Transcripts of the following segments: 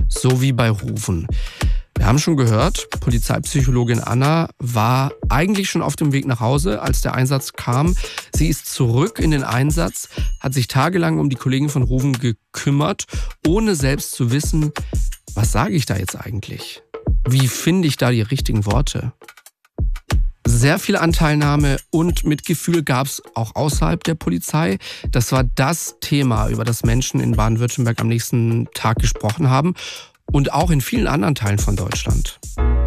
So wie bei Ruven. Wir haben schon gehört, Polizeipsychologin Anna war eigentlich schon auf dem Weg nach Hause, als der Einsatz kam. Sie ist zurück in den Einsatz, hat sich tagelang um die Kollegen von Ruven gekümmert, ohne selbst zu wissen, was sage ich da jetzt eigentlich? Wie finde ich da die richtigen Worte? Sehr viel Anteilnahme und Mitgefühl gab es auch außerhalb der Polizei. Das war das Thema, über das Menschen in Baden-Württemberg am nächsten Tag gesprochen haben. Und auch in vielen anderen Teilen von Deutschland.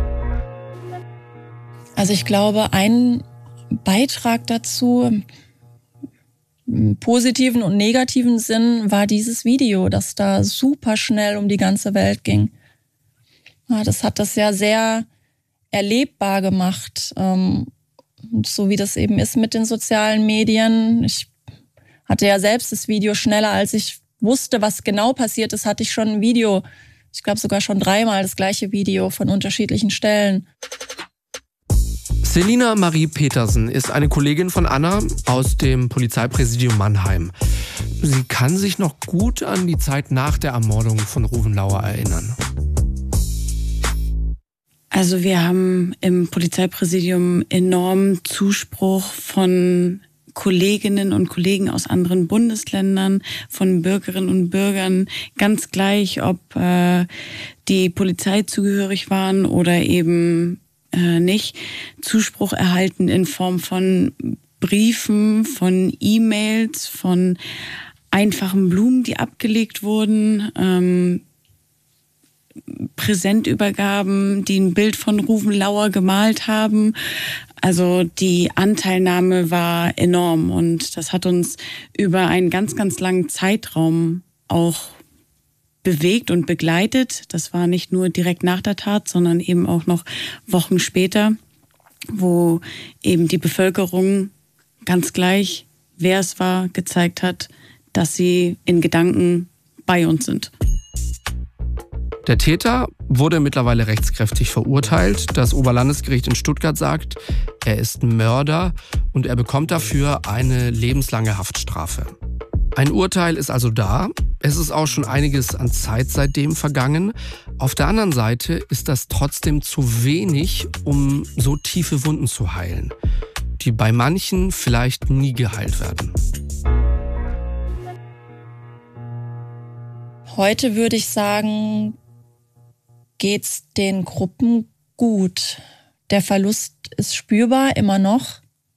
Also ich glaube, ein Beitrag dazu, im positiven und negativen Sinn, war dieses Video, das da super schnell um die ganze Welt ging. Ja, das hat das ja sehr erlebbar gemacht, so wie das eben ist mit den sozialen Medien. Ich hatte ja selbst das Video schneller, als ich wusste, was genau passiert ist, hatte ich schon ein Video. Ich glaube sogar schon 3-mal das gleiche Video von unterschiedlichen Stellen. Selina Marie Petersen ist eine Kollegin von Anna aus dem Polizeipräsidium Mannheim. Sie kann sich noch gut an die Zeit nach der Ermordung von Ruven Lauer erinnern. Also wir haben im Polizeipräsidium enormen Zuspruch von Kolleginnen und Kollegen aus anderen Bundesländern, von Bürgerinnen und Bürgern, ganz gleich, ob die Polizei zugehörig waren oder eben nicht, Zuspruch erhalten in Form von Briefen, von E-Mails, von einfachen Blumen, die abgelegt wurden, Präsentübergaben, die ein Bild von Ruven Lauer gemalt haben. Also die Anteilnahme war enorm und das hat uns über einen ganz, ganz langen Zeitraum auch bewegt und begleitet. Das war nicht nur direkt nach der Tat, sondern eben auch noch Wochen später, wo eben die Bevölkerung ganz gleich, wer es war, gezeigt hat, dass sie in Gedanken bei uns sind. Der Täter wurde mittlerweile rechtskräftig verurteilt. Das Oberlandesgericht in Stuttgart sagt, er ist Mörder und er bekommt dafür eine lebenslange Haftstrafe. Ein Urteil ist also da. Es ist auch schon einiges an Zeit seitdem vergangen. Auf der anderen Seite ist das trotzdem zu wenig, um so tiefe Wunden zu heilen, die bei manchen vielleicht nie geheilt werden. Heute würde ich sagen, geht's den Gruppen gut. Der Verlust ist spürbar, immer noch.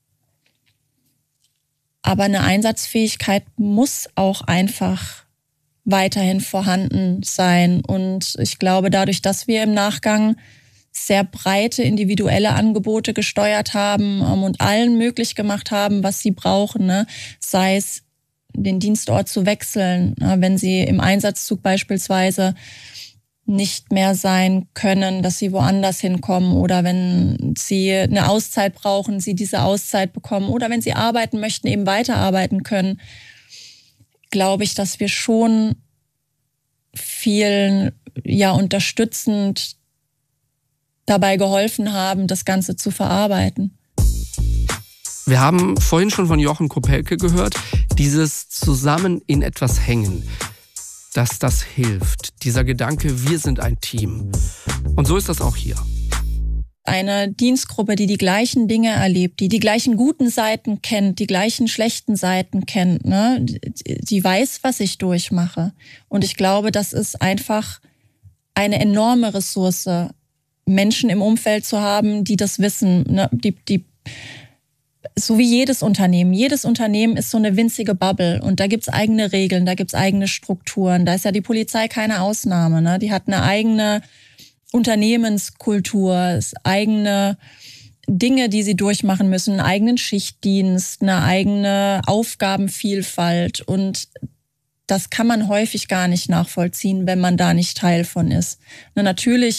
Aber eine Einsatzfähigkeit muss auch einfach weiterhin vorhanden sein. Und ich glaube, dadurch, dass wir im Nachgang sehr breite individuelle Angebote gesteuert haben und allen möglich gemacht haben, was sie brauchen, ne? Sei es den Dienstort zu wechseln, wenn sie im Einsatzzug beispielsweise nicht mehr sein können, dass sie woanders hinkommen oder wenn sie eine Auszeit brauchen, sie diese Auszeit bekommen oder wenn sie arbeiten möchten, eben weiterarbeiten können, glaube ich, dass wir schon vielen unterstützend dabei geholfen haben, das Ganze zu verarbeiten. Wir haben vorhin schon von Jochen Kopelke gehört, dieses Zusammen in etwas hängen, dass das hilft. Dieser Gedanke, wir sind ein Team. Und so ist das auch hier. Eine Dienstgruppe, die die gleichen Dinge erlebt, die die gleichen guten Seiten kennt, die gleichen schlechten Seiten kennt, ne? Die weiß, was ich durchmache. Und ich glaube, das ist einfach eine enorme Ressource, Menschen im Umfeld zu haben, die das wissen, ne? So wie jedes Unternehmen. Jedes Unternehmen ist so eine winzige Bubble und da gibt's eigene Regeln, da gibt's eigene Strukturen. Da ist ja die Polizei keine Ausnahme, ne? Die hat eine eigene Unternehmenskultur, eigene Dinge, die sie durchmachen müssen, einen eigenen Schichtdienst, eine eigene Aufgabenvielfalt und das kann man häufig gar nicht nachvollziehen, wenn man da nicht Teil von ist. Na, natürlich